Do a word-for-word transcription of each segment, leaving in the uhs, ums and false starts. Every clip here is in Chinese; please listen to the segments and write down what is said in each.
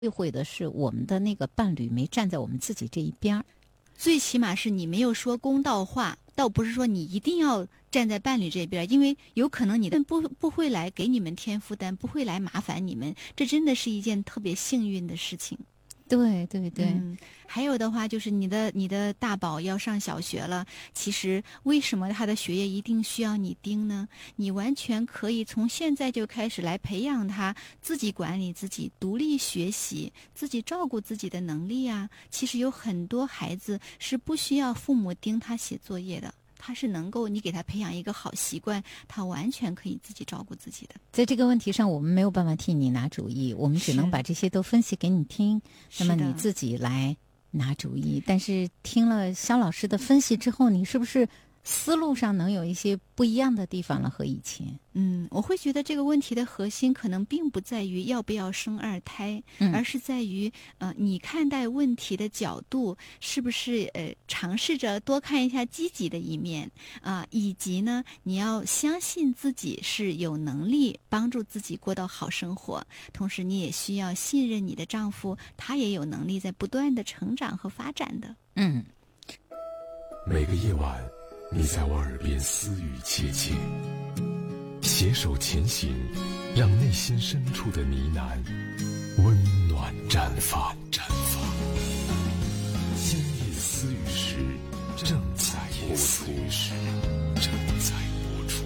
忌讳的是我们的那个伴侣没站在我们自己这一边。 最起码是你没有说公道话，倒不是说你一定要站在伴侣这边，因为有可能你的不不会来给你们添负担，不会来麻烦你们，这真的是一件特别幸运的事情。 对对对、 嗯，还有的话就是你的你的大宝要上小学了，其实为什么他的学业一定需要你盯呢？你完全可以从现在就开始来培养他自己管理自己、独立学习、自己照顾自己的能力啊。其实有很多孩子是不需要父母盯他写作业的。他是能够，你给他培养一个好习惯，他完全可以自己照顾自己的。 在这个问题上，我们没有办法替你拿主意，我们只能把这些都分析给你听，那么你自己来拿主意。但是听了肖老师的分析之后，你是不是思路上能有一些不一样的地方了和以前？ 嗯，我会觉得这个问题的核心可能并不在于要不要生二胎， 嗯、 而是在于呃，你看待问题的角度是不是呃尝试着多看一下积极的一面啊、呃，以及呢，你要相信自己是有能力帮助自己过到好生活，同时你也需要信任你的丈夫，他也有能力在不断的成长和发展的。 嗯， 每个夜晚，你在我耳边私语切切。携手前行，让内心深处的呢喃温暖绽放。绽放。今夜私语时正在播出。正在播出。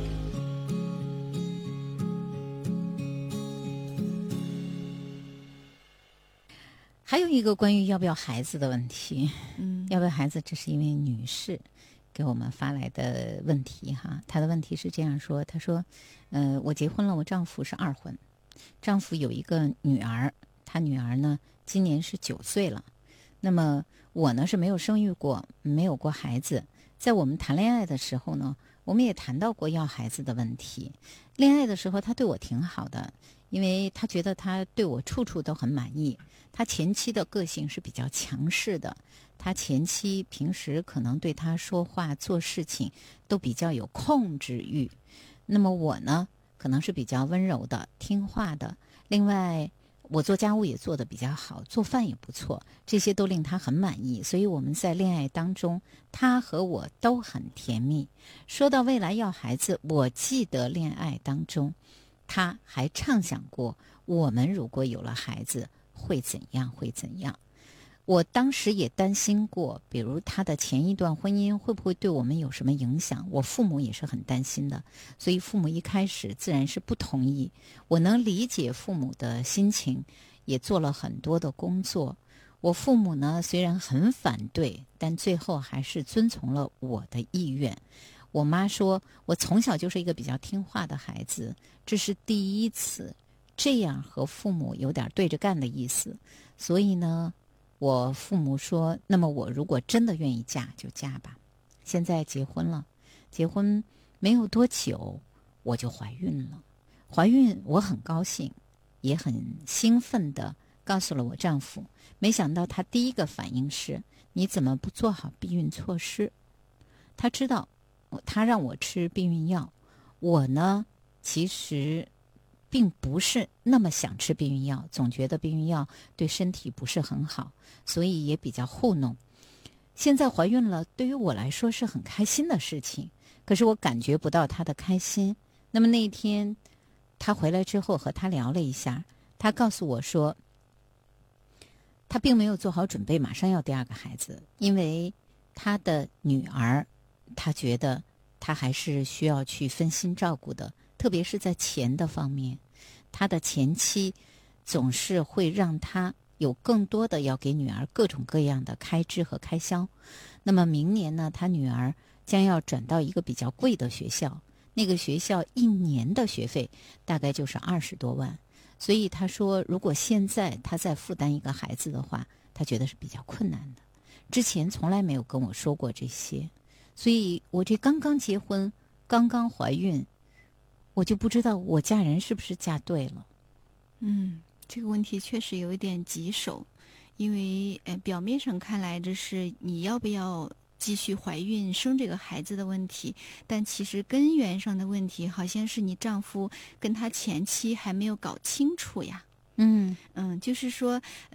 还有一个关于要不要孩子的问题， 嗯， 要不要孩子，这是一位女士给我们发来的问题哈。她的问题是这样说，她说呃，我结婚了，我丈夫是二婚，丈夫有一个女儿，他女儿呢今年是九岁了，那么我呢是没有生育过，没有过孩子。在我们谈恋爱的时候呢，我们也谈到过要孩子的问题。恋爱的时候他对我挺好的，因为他觉得他对我处处都很满意。他前妻的个性是比较强势的，他前妻平时可能对他说话做事情都比较有控制欲。那么我呢可能是比较温柔的听话的，另外我做家务也做得比较好，做饭也不错，这些都令他很满意。所以我们在恋爱当中他和我都很甜蜜。说到未来要孩子，我记得恋爱当中他还畅想过我们如果有了孩子会怎样会怎样。我当时也担心过，比如他的前一段婚姻会不会对我们有什么影响，我父母也是很担心的，所以父母一开始自然是不同意。我能理解父母的心情，也做了很多的工作。我父母呢虽然很反对，但最后还是遵从了我的意愿。我妈说我从小就是一个比较听话的孩子，这是第一次这样和父母有点对着干的意思。所以呢我父母说，那么我如果真的愿意嫁就嫁吧。现在结婚了，结婚没有多久我就怀孕了。怀孕我很高兴，也很兴奋地告诉了我丈夫，没想到他第一个反应是，你怎么不做好避孕措施？他知道他让我吃避孕药，我呢其实并不是那么想吃避孕药，总觉得避孕药对身体不是很好，所以也比较糊弄。现在怀孕了，对于我来说是很开心的事情，可是我感觉不到他的开心。那么那一天他回来之后和他聊了一下，他告诉我说他并没有做好准备马上要第二个孩子，因为他的女儿他觉得他还是需要去分心照顾的，特别是在钱的方面，他的前妻总是会让他有更多的要给女儿各种各样的开支和开销。那么明年呢，他女儿将要转到一个比较贵的学校，那个学校一年的学费大概就是二十多万，所以他说如果现在他再负担一个孩子的话，他觉得是比较困难的。之前从来没有跟我说过这些，所以我这刚刚结婚刚刚怀孕，我就不知道我嫁人是不是嫁对了。 嗯，这个问题确实有一点棘手，因为呃，表面上看来这是你要不要继续怀孕生这个孩子的问题，但其实根源上的问题好像是你丈夫跟他前妻还没有搞清楚呀。 嗯嗯，就是说。